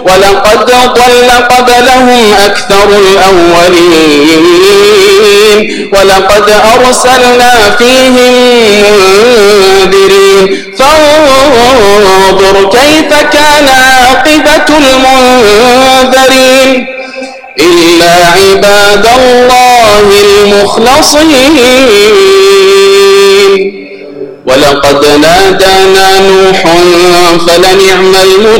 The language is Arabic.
ولقد ضل قبلهم أكثر الأولين ولقد أرسلنا فيهم منذرين فانظر كيف كان عاقبة المنذرين إلا عباد الله المخلصين ولقد نادانا نوح فلنعم المجيبون